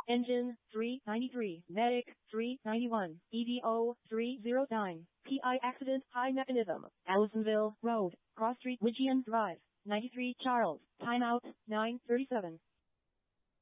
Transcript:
Engine 393, Medic 391, EDO 309, PI accident high mechanism, Allisonville Road, Cross Street, Wigian Drive, 93 Charles, timeout 9:37.